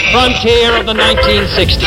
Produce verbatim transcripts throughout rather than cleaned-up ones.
frontier of the nineteen sixties.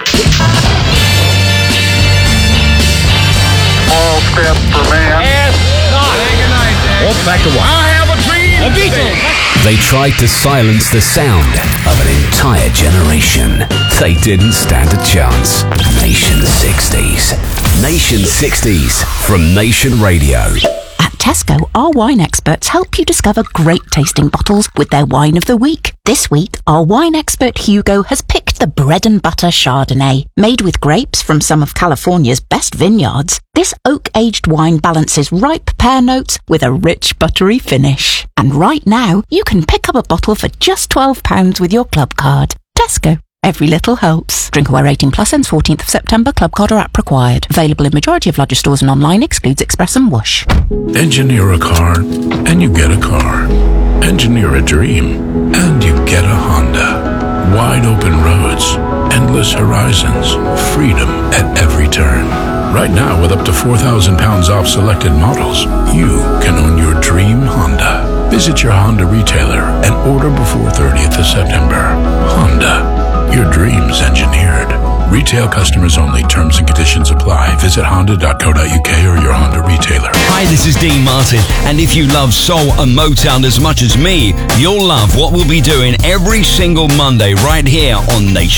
All step for man. Yes, not. Good night, Dave. Well, back to what? I have a dream. The Beatles. They tried to silence the sound of an entire generation. They didn't stand a chance. Nation sixties. Nation sixties from Nation Radio. At Tesco, our wine experts help you discover great tasting bottles with their wine of the week. This week, our wine expert Hugo has picked the bread and butter Chardonnay. Made with grapes from some of California's best vineyards, this oak-aged wine balances ripe pear notes with a rich buttery finish. And right now, you can pick up a bottle for just twelve pounds with your club card. Tesco. Every little helps. Drinkaware eighteen plus ends fourteenth of September. Club card or app required. Available in majority of lodger stores and online. Excludes Express and Whoosh. Engineer a car, and you get a car. Engineer a dream, and you get a Honda. Wide open roads, endless horizons, freedom at every turn. Right now, with up to four thousand pounds off selected models, you can own your dream Honda. Visit your Honda retailer and order before thirtieth of September. Honda. Your dreams engineered. Retail customers only. Terms and conditions apply. Visit honda dot co dot uk or your Honda retailer. Hi, this is Dean Martin, and if you love soul and Motown as much as me, you'll love what we'll be doing every single Monday right here on Nation.